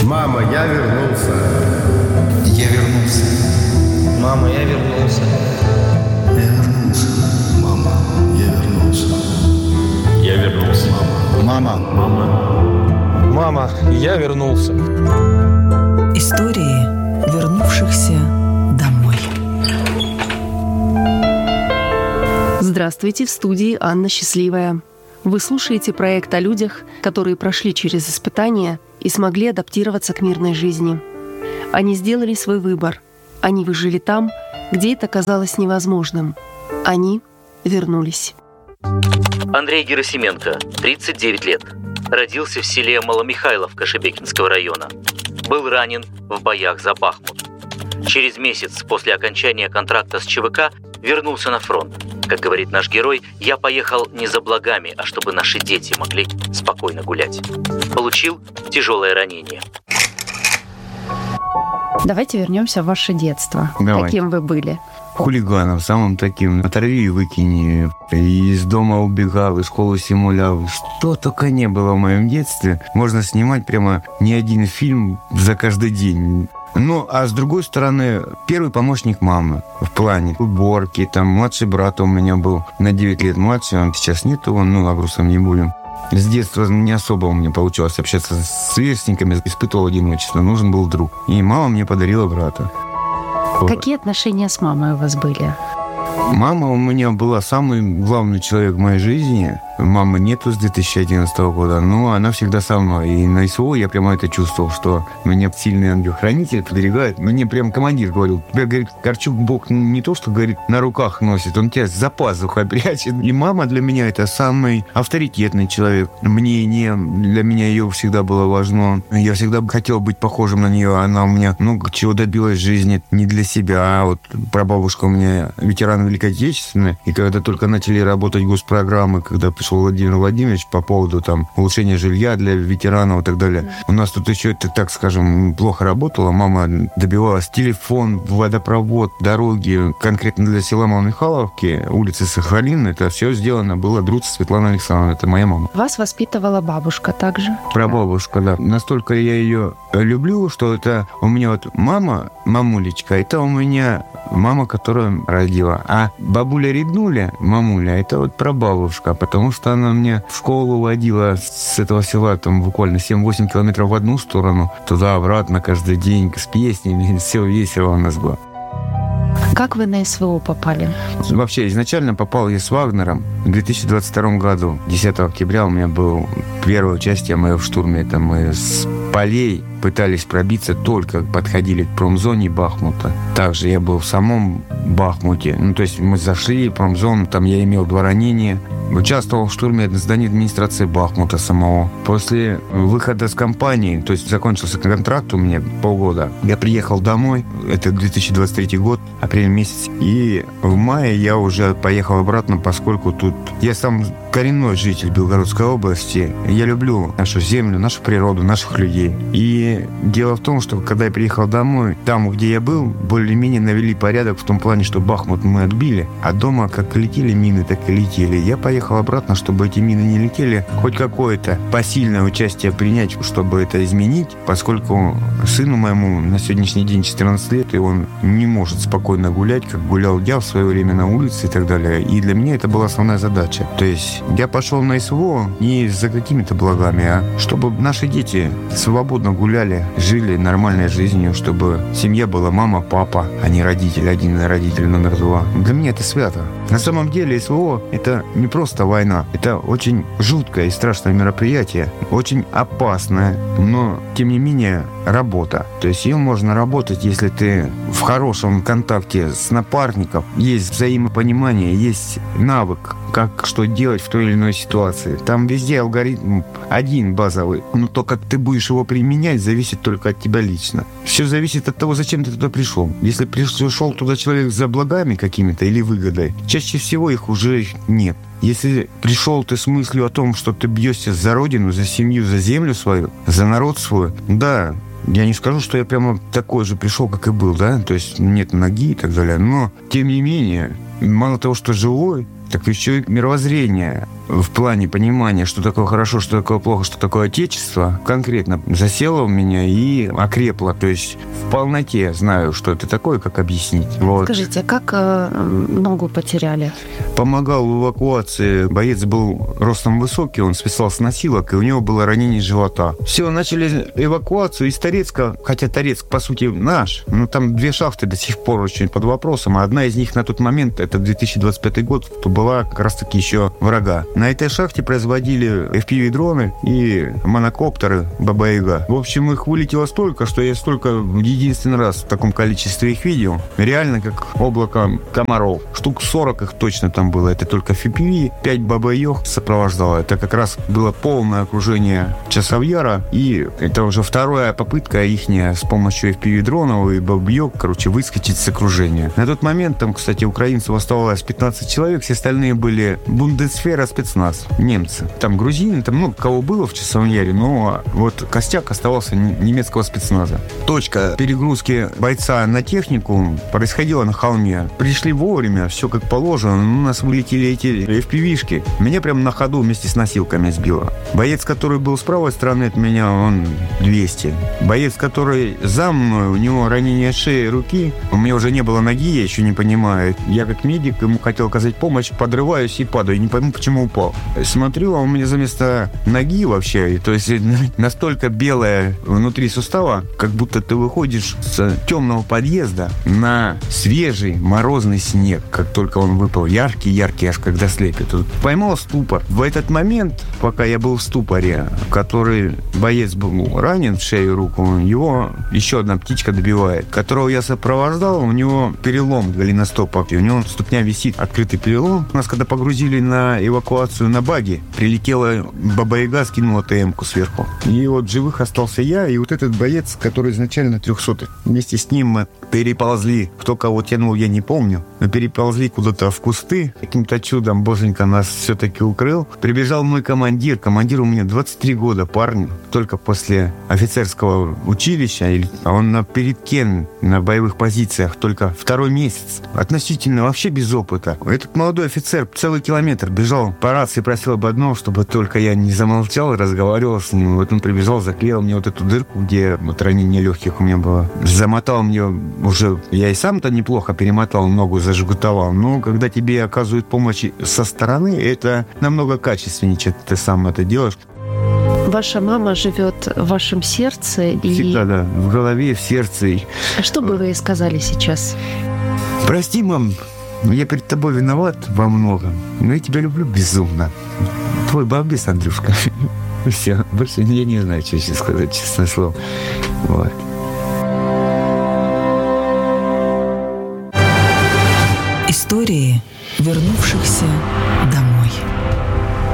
Мама, я вернулся. Я вернулся. Мама, я вернулся. Я вернулся. Мама, я вернулся. Я вернулся. Мама. Мама, я вернулся. Истории вернувшихся домой. Здравствуйте, в студии Анна Счастливая. Вы слушаете проект о людях, которые прошли через испытания и смогли адаптироваться к мирной жизни. Они сделали свой выбор. Они выжили там, где это казалось невозможным. Они вернулись. Андрей Герасименко, 39 лет. Родился в селе Маломихайловка Шебекинского района. Был ранен в боях за Бахмут. Через месяц после окончания контракта с ЧВК вернулся на фронт. Как говорит наш герой, я поехал не за благами, а чтобы наши дети могли спокойно гулять. Получил тяжелое ранение. Давайте вернемся в ваше детство. Давай. Каким вы были? Хулиганом, самым таким. Оторви и выкини. И из дома убегал, из школы симулял. Что только не было в моем детстве. Можно снимать прямо не один фильм за каждый день. Ну, а с другой стороны, первый помощник мамы в плане уборки. Там младший брат у меня был на 9 лет младше, он сейчас нет его, ну, о грустном не будем. С детства не особо у меня получалось общаться с сверстниками, испытывал одиночество, нужен был друг. И мама мне подарила брата. Какие отношения с мамой у вас были? Мама у меня была самый главный человек в моей жизни. Мамы нету с 2011 года, но она всегда со мной. И на СВО я прямо это чувствовал, что меня сильный ангел-хранитель подберегает. Мне прям командир говорил, тебя, говорит, Корчук Бог не то, что, говорит, на руках носит, он тебя за пазухой прячет. И мама для меня это самый авторитетный человек. Мнение для меня ее всегда было важно. Я всегда хотел быть похожим на нее. Она у меня много чего добилась в жизни не для себя. А вот прабабушка у меня ветеран Великой Отечественной. И когда только начали работать госпрограммы, когда пришел Владимир Владимирович по поводу там улучшения жилья для ветеранов и так далее. У нас тут еще это, так скажем, плохо работало. Мама добивалась телефон, водопровод, дороги. Конкретно для села Маломихайловки, улицы Сахалин, это все сделано было Друц Светлана Александровна. Это моя мама. Вас воспитывала бабушка также? Прабабушка, да. Настолько я ее люблю, что это у меня вот мама, мамулечка, это у меня мама, которая родила. А бабуля-реднуля, мамуля, это вот прабабушка, потому что она мне в школу водила с этого села там буквально 7-8 километров в одну сторону, туда-обратно каждый день с песнями, все весело у нас было. Как вы на СВО попали? Вообще, изначально попал я с Вагнером в 2022 году. 10 октября у меня было первое участие мое в штурме. Это мы с полей пытались пробиться, только подходили к промзоне Бахмута. Также я был в самом Бахмуте. Ну, то есть мы зашли в промзону, там я имел 2 ранения. Участвовал в штурме здания администрации Бахмута самого. После выхода с кампании, то есть закончился контракт у меня полгода, я приехал домой, это 2023 год, апрель месяц, и в мае я уже поехал обратно, поскольку тут я сам коренной житель Белгородской области. Я люблю нашу землю, нашу природу, наших людей. И дело в том, что когда я приехал домой, там, где я был, более-менее навели порядок в том плане, что Бахмут мы отбили, а дома как летели мины, так и летели. Я поехал обратно, чтобы эти мины не летели, хоть какое-то посильное участие принять, чтобы это изменить, поскольку сыну моему на сегодняшний день 14 лет, и он не может спокойно гулять, как гулял я в свое время на улице и так далее. И для меня это была основная задача. То есть я пошел на СВО не за какими-то благами, а чтобы наши дети свободно гуляли, жили нормальной жизнью, чтобы семья была мама, папа, а не родитель один, родитель номер 2. Для меня это свято. На самом деле СВО — это не просто война. Это очень жуткое и страшное мероприятие, очень опасное, но, тем не менее, работа. То есть ее можно работать, если ты в хорошем контакте с напарником, есть взаимопонимание, есть навык, как что делать в той или иной ситуации. Там везде алгоритм один базовый, но то, как ты будешь его применять, зависит только от тебя лично. Все зависит от того, зачем ты туда пришел. Если пришел туда человек за благами какими-то или выгодой, чаще всего их уже нет. Если пришел ты с мыслью о том, что ты бьешься за родину, за семью, за землю свою, за народ свой, да, я не скажу, что я прямо такой же пришел, как и был, да, то есть нет ноги и так далее, но, тем не менее, мало того, что живой, так еще и мировоззрение в плане понимания, что такое хорошо, что такое плохо, что такое отечество, конкретно засело у меня и окрепло. То есть в полноте знаю, что это такое, как объяснить. Вот. Скажите, а как ногу потеряли? Помогал в эвакуации. Боец был ростом высокий, он списал с носилок, и у него было ранение живота. Все, начали эвакуацию из Торецка, хотя Торецк, по сути, наш. Но там 2 шахты до сих пор очень под вопросом, а одна из них на тот момент, это 2025 год, была как раз-таки еще врага. На этой шахте производили FPV-дроны и монокоптеры Баба-Яга. В общем, их вылетело столько, что я столько единственный раз в таком количестве их видел. Реально, как облако комаров. Штук 40 их точно там было. Это только FPV, 5 Баба-Яг сопровождало. Это как раз было полное окружение Часовьяра. И это уже вторая попытка ихняя с помощью FPV-дронов и Баба-Яг, выскочить с окружения. На тот момент там, кстати, украинцев оставалось 15 человек, все остальные были Бундесвера, спецназ, немцы. Там грузины, там много кого было в Часовом Яре, но вот костяк оставался немецкого спецназа. Точка перегрузки бойца на технику происходила на холме. Пришли вовремя, все как положено, но у нас вылетели эти FPV-шки. Меня прямо на ходу вместе с носилками сбило. Боец, который был с правой стороны от меня, он 200. Боец, который за мной, у него ранение шеи, руки. У меня уже не было ноги, я еще не понимаю. Я как медик ему хотел оказать помощь, подрываюсь и падаю. Не пойму, почему упал. Смотрю, а у меня заместо ноги вообще, то есть настолько белая внутри сустава, как будто ты выходишь с темного подъезда на свежий морозный снег, как только он выпал. Яркий, аж когда слепит. Поймал ступор. В этот момент, пока я был в ступоре, который боец был ранен в шею и руку, его еще одна птичка добивает, которого я сопровождал, у него перелом голеностопа. У него ступня висит, открытый перелом. Нас когда погрузили на эвакуацию на баги, прилетела Баба-Яга, скинула ТМ-ку сверху. И вот живых остался я и вот этот боец, который изначально 300-й. Вместе с ним мы переползли. Кто кого тянул, я не помню. Мы переползли куда-то в кусты. Каким-то чудом боженька нас все-таки укрыл. Прибежал мой командир. Командир у меня 23 года, парень. Только после офицерского училища. А он на передке, на боевых позициях только 2-й месяц. Относительно вообще без опыта. Этот молодой офицер целый километр бежал по рации, просил об одном, чтобы только я не замолчал и разговаривал с ним. Вот он прибежал, заклеил мне вот эту дырку, где вот ранение легких у меня было. Замотал мне уже... Я и сам-то неплохо перемотал, ногу зажгутовал. Но когда тебе оказывают помощь со стороны, это намного качественнее, чем ты сам это делаешь. Ваша мама живет в вашем сердце. Всегда, да. В голове, в сердце. Что бы вы ей сказали сейчас? Прости, мам, я перед тобой виноват во многом, но я тебя люблю безумно. Твой балбес, Андрюшка. Все, больше я не знаю, что сейчас сказать, честное слово. Вот. Истории вернувшихся домой.